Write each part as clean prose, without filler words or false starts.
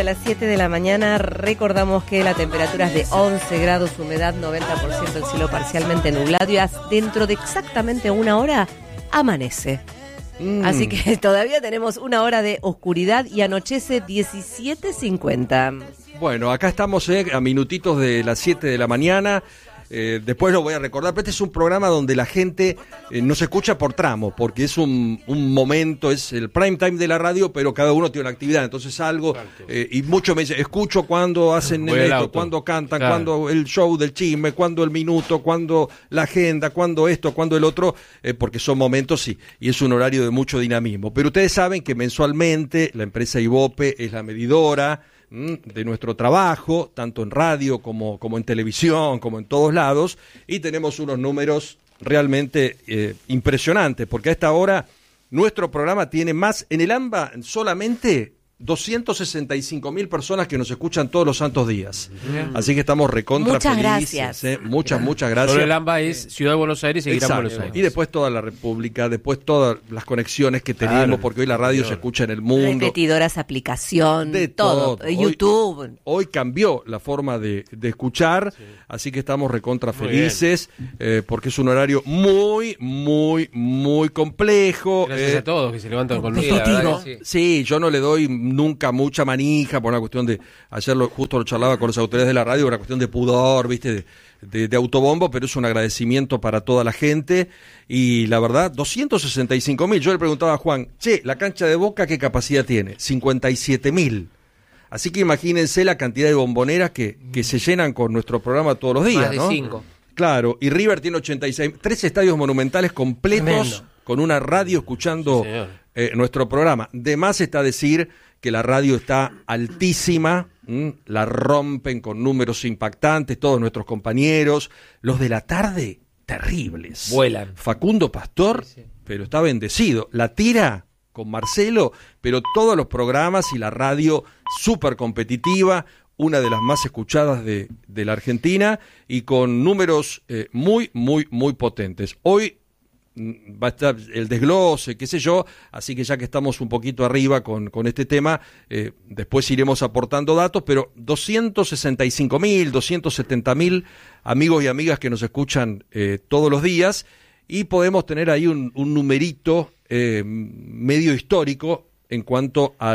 A las 7 de la mañana recordamos que la temperatura es de 11 grados, humedad 90%, el cielo parcialmente nublado y dentro de exactamente una hora amanece. Así que todavía tenemos una hora de oscuridad y anochece 17:50. Bueno, acá estamos a minutitos de las 7 de la mañana. Después lo voy a recordar, pero este es un programa donde la gente nos escucha por tramo, porque es un momento, es el prime time de la radio, pero cada uno tiene una actividad, entonces algo, y muchos me dicen, escucho cuando hacen esto, cuando cantan, claro, cuando el show del chisme, cuando el minuto, cuando la agenda, cuando esto, cuando el otro, porque son momentos, sí, y es un horario de mucho dinamismo. Pero ustedes saben que mensualmente la empresa Ibope es la medidora de nuestro trabajo, tanto en radio como en televisión, como en todos lados, y tenemos unos números realmente impresionantes, porque a esta hora nuestro programa tiene más, en el AMBA solamente 265.000 personas que nos escuchan todos los santos días. Así que estamos recontra muchas felices. Gracias. Muchas gracias. Solo el AMBA es Ciudad de Buenos Aires y Gran Buenos Aires. Y después toda la República, después todas las conexiones que tenemos, claro, porque hoy la radio se escucha en el mundo. Repetidoras, aplicación, de todo. YouTube. Hoy cambió la forma de escuchar, sí, así que estamos recontra felices, porque es un horario muy complejo. Gracias a todos que se levantan con nosotros. Sí, yo no le doy nunca mucha manija por una cuestión de, ayer justo lo charlaba con las autoridades de la radio, una cuestión de pudor, viste, de autobombo, pero es un agradecimiento para toda la gente, y la verdad, 265.000, yo le preguntaba a Juan, la cancha de Boca, ¿qué capacidad tiene? 57.000, así que imagínense la cantidad de bomboneras que se llenan con nuestro programa todos los días, más de ¿no? 5. Claro, y River tiene 86, 3 estadios monumentales completos, tremendo, con una radio escuchando nuestro programa. De más está decir que la radio está altísima, la rompen con números impactantes, todos nuestros compañeros, los de la tarde, terribles. Vuelan. Facundo Pastor, sí, pero está bendecido. La Tira con Marcelo, pero todos los programas y la radio súper competitiva, una de las más escuchadas de la Argentina y con números muy potentes. Hoy va a estar el desglose, qué sé yo, así que ya que estamos un poquito arriba con este tema, después iremos aportando datos, pero 265.000, 270.000 amigos y amigas que nos escuchan todos los días, y podemos tener ahí un numerito medio histórico en cuanto a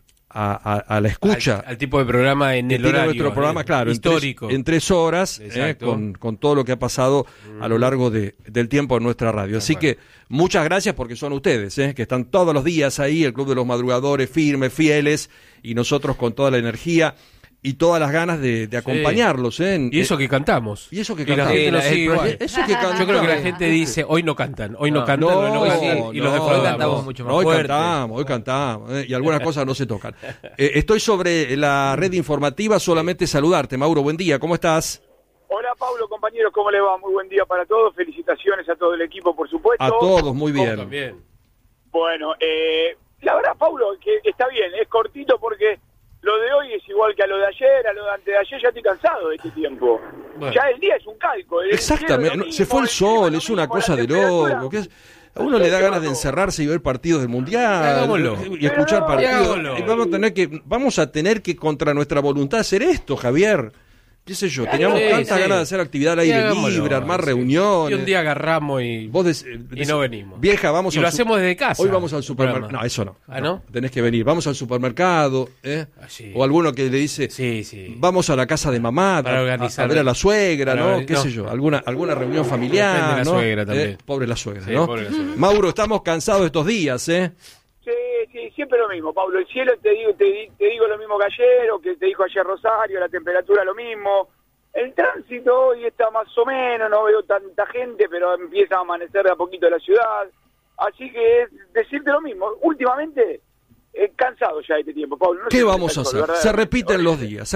la escucha. Al tipo de programa en el horario. Nuestro programa, claro, histórico. En 3 horas, con todo lo que ha pasado a lo largo del tiempo en nuestra radio. Así que muchas gracias, porque son ustedes, que están todos los días ahí, el Club de los Madrugadores, firmes, fieles, y nosotros con toda la energía y todas las ganas de acompañarlos. Y eso que cantamos. Y eso que cantamos. Y la gente yo creo que la gente dice, hoy no cantan. Y los de fuera cantamos mucho más fuerte. Hoy cantamos, y algunas cosas no se tocan. Estoy sobre la red informativa, solamente saludarte, Mauro, buen día, ¿cómo estás? Hola, Pablo, compañeros, ¿cómo le va? Muy buen día para todos, felicitaciones a todo el equipo, por supuesto. A todos, muy bien. También. Bueno, la verdad, Pablo, que está bien, es cortito porque lo de hoy es igual que a lo de ayer, a lo de antes de ayer, ya estoy cansado de este tiempo. Bueno. Ya el día es un calco. Exactamente, mismo, se fue el sol, es una cosa de loco. A uno le da ganas de encerrarse y ver partidos del Mundial y escuchar partidos. Vamos a tener que contra nuestra voluntad hacer esto, Javier. Qué sé yo, teníamos tantas ganas de hacer actividad al aire libre, armar reuniones. Y un día agarramos y no venimos. Vieja, vamos y lo hacemos desde casa. Hoy vamos al supermercado. No, eso no. ¿Ah, no? Tenés que venir. Vamos al supermercado, o alguno que le dice, vamos a la casa de mamá, a ver a la suegra, ¿no? Qué sé yo, alguna reunión familiar, ¿no? Suegra también. Pobre la suegra, ¿no? Pobre la suegra. Mauro, estamos cansados estos días, Sí, siempre lo mismo, Pablo. El cielo te digo lo mismo que ayer, o que te dijo ayer Rosario, la temperatura lo mismo. El tránsito hoy está más o menos, no veo tanta gente, pero empieza a amanecer de a poquito la ciudad. Así que es decirte lo mismo. Últimamente, cansado ya de este tiempo, Pablo. No ¿Qué vamos a hacer? Se repiten los días,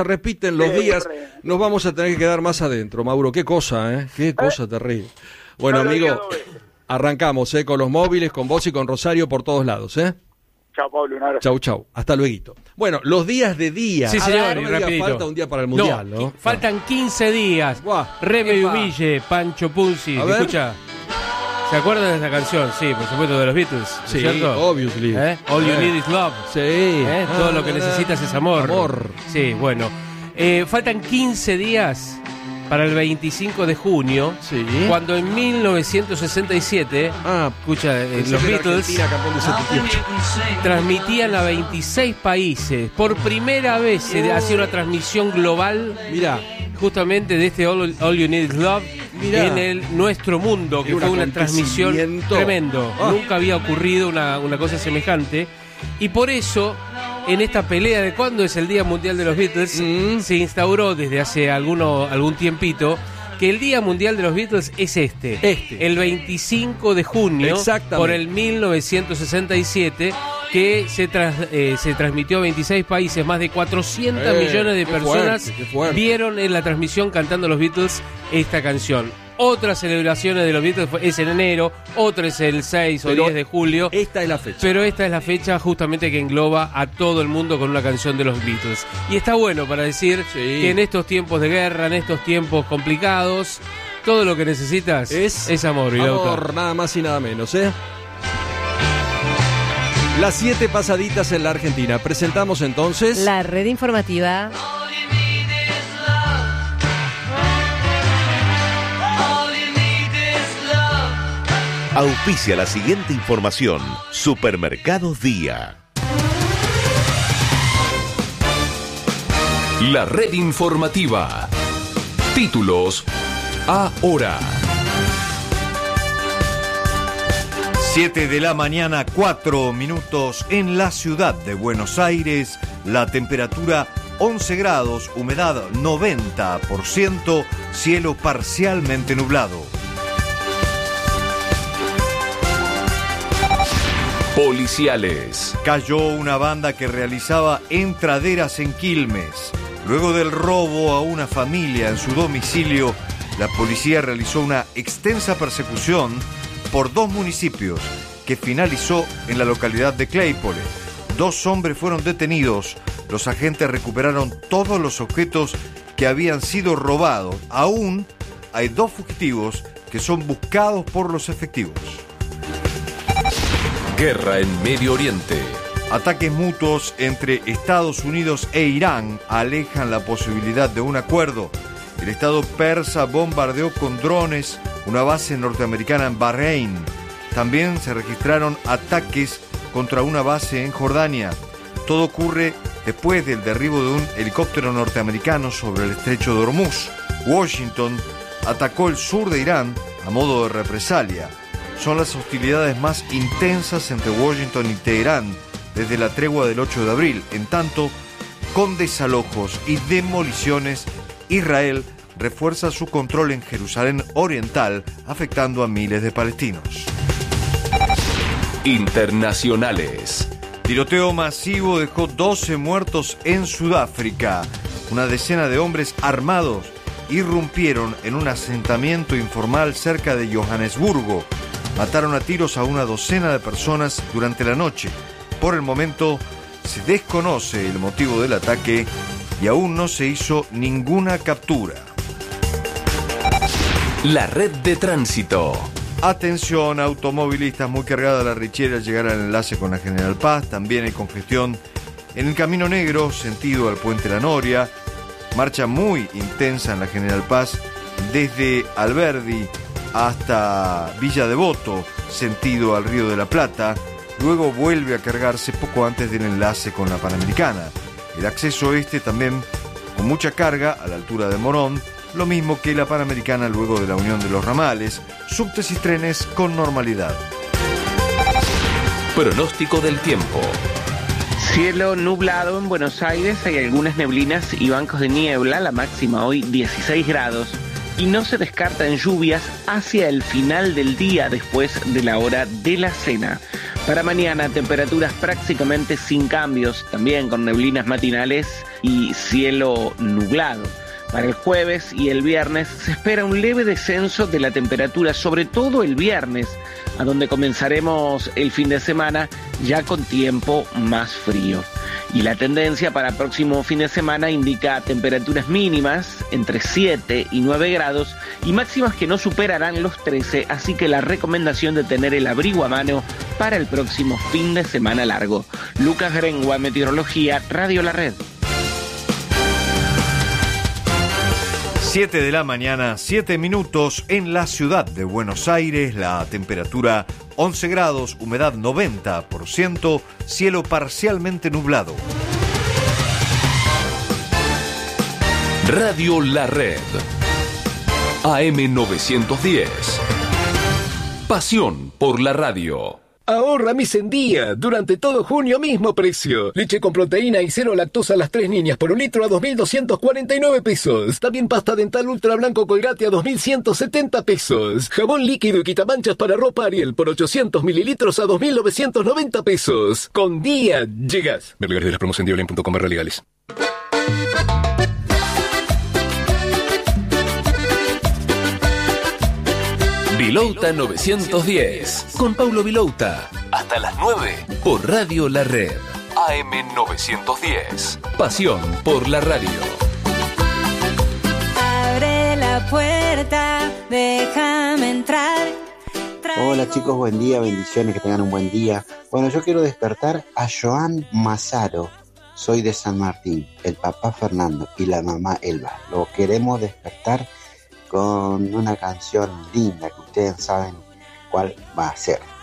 nos vamos a tener que quedar más adentro, Mauro. Qué cosa, qué cosa terrible. Bueno, amigo, arrancamos con los móviles, con vos y con Rosario por todos lados, Chao, Pablo, un abrazo. Chau. Hasta luego. Bueno, los días de día. Sí, señor, y rapidito. Falta un día para el Mundial, ¿no? Faltan 15 días. Rebe Humille, Pancho Punzi. Escucha. ¿Se acuerdan de esta canción? Sí, por supuesto, de los Beatles, Sí, ¿cierto? obviously. All you need is love. Sí. Todo lo que necesitas es amor. Sí, bueno. Faltan 15 días para el 25 de junio, Sí. cuando en 1967, escucha, los Beatles transmitían a 26 países. Por primera vez se hacía una transmisión global, Mirá, justamente de este All You Need Is Love, Mirá. en nuestro mundo, que Un fue una transmisión acontecimiento. tremendo. Nunca había ocurrido una cosa semejante. Y por eso, en esta pelea de cuándo es el Día Mundial de los Beatles, se instauró desde hace algún tiempito que el Día Mundial de los Beatles es el 25 de junio, Exactamente. por el 1967, que se transmitió a 26 países. Más de 400 millones de qué personas qué fuerte. vieron en la transmisión cantando los Beatles esta canción. Otras celebraciones de los Beatles es en enero, otra es el 6 o Pero 10 de julio. esta es la fecha. Pero esta es la fecha justamente que engloba a todo el mundo con una canción de los Beatles. Y está bueno para decir que en estos tiempos de guerra, en estos tiempos complicados, todo lo que necesitas es amor, Vilauta. Amor, nada más y nada menos, ¿eh? Las 7 pasaditas en la Argentina. Presentamos entonces La red informativa. Auspicia la siguiente información. Supermercados Día. La red informativa. Títulos ahora. 7 de la mañana, 4 minutos en la ciudad de Buenos Aires. La temperatura 11 grados, humedad 90%, cielo parcialmente nublado. Policiales. Cayó una banda que realizaba entraderas en Quilmes. Luego del robo a una familia en su domicilio, la policía realizó una extensa persecución por 2 municipios que finalizó en la localidad de Claypole. 2 hombres fueron detenidos. Los agentes recuperaron todos los objetos que habían sido robados. Aún hay 2 fugitivos que son buscados por los efectivos. Guerra en Medio Oriente. Ataques mutuos entre Estados Unidos e Irán alejan la posibilidad de un acuerdo. El Estado persa bombardeó con drones una base norteamericana en Bahrein. También se registraron ataques contra una base en Jordania. Todo ocurre después del derribo de un helicóptero norteamericano sobre el estrecho de Hormuz. Washington atacó el sur de Irán a modo de represalia. Son las hostilidades más intensas entre Washington y Teherán desde la tregua del 8 de abril. En tanto, con desalojos y demoliciones, Israel refuerza su control en Jerusalén Oriental, afectando a miles de palestinos. Internacionales. Tiroteo masivo dejó 12 muertos en Sudáfrica. Una decena de hombres armados irrumpieron en un asentamiento informal cerca de Johannesburgo. Mataron a tiros a una docena de personas durante la noche. Por el momento se desconoce el motivo del ataque y aún no se hizo ninguna captura. La red de tránsito. Atención, automovilistas, muy cargada la Richiera al llegar al enlace con la General Paz. También hay congestión en el Camino Negro, sentido al Puente La Noria. Marcha muy intensa en la General Paz desde Alberdi hasta Villa Devoto, sentido al Río de la Plata. Luego vuelve a cargarse poco antes del enlace con la Panamericana. El acceso este también con mucha carga a la altura de Morón, lo mismo que la Panamericana luego de la unión de los ramales, subtes y trenes con normalidad. Pronóstico del tiempo. Cielo nublado en Buenos Aires, hay algunas neblinas y bancos de niebla, la máxima hoy 16 grados. Y no se descartan lluvias hacia el final del día después de la hora de la cena. Para mañana, temperaturas prácticamente sin cambios, también con neblinas matinales y cielo nublado. Para el jueves y el viernes se espera un leve descenso de la temperatura, sobre todo el viernes, a donde comenzaremos el fin de semana ya con tiempo más frío. Y la tendencia para el próximo fin de semana indica temperaturas mínimas entre 7 y 9 grados y máximas que no superarán los 13, así que la recomendación de tener el abrigo a mano para el próximo fin de semana largo. Lucas Grengua, Meteorología, Radio La Red. 7 de la mañana, 7 minutos en la ciudad de Buenos Aires, la temperatura 11 grados, humedad 90%, cielo parcialmente nublado. Radio La Red. AM 910. Pasión por la radio. Ahorra mi Sendía. Durante todo junio, mismo precio. Leche con proteína y cero lactosa a las 3 niñas por un litro a 2.249 pesos. También pasta dental ultra blanco Colgate a 2.170 pesos. Jabón líquido y quitamanchas para ropa Ariel por 800 mililitros a 2.990 pesos. Con Día llegas. Ver lugares de las promos en diolin.com legales. Vilouta 910. Con Paulo Vilouta. Hasta las 9. Por Radio La Red. AM 910. Pasión por la radio. Abre la puerta, déjame entrar. Hola chicos, buen día, bendiciones, que tengan un buen día. Bueno, yo quiero despertar a Joan Mazaro. Soy de San Martín, el papá Fernando y la mamá Elba. Lo queremos despertar con una canción linda que ustedes saben cuál va a ser.